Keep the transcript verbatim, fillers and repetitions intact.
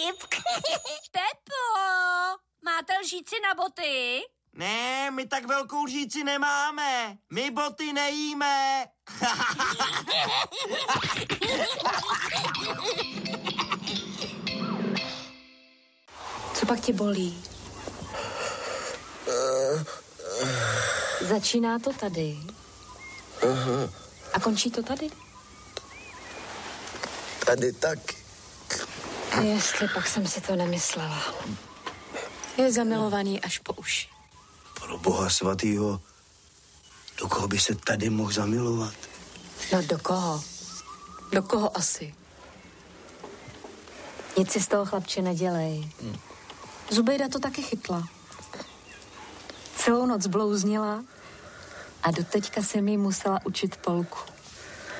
vtip. Pepo, máte lžíci na boty? Ne, my tak velkou lžíci nemáme. My boty nejíme. Co pak tě bolí? Začíná to tady. A končí to tady? Tady taky. Jestli pak jsem si to nemyslela. Je zamilovaný až po uši. Pro Boha svatýho, do koho by se tady mohl zamilovat? No do koho? Do koho asi? Nic si z toho, chlapče, nedělej. Hmm. Zubejda to taky chytla. Celou noc blouznila a doteďka jsem jí musela učit polku.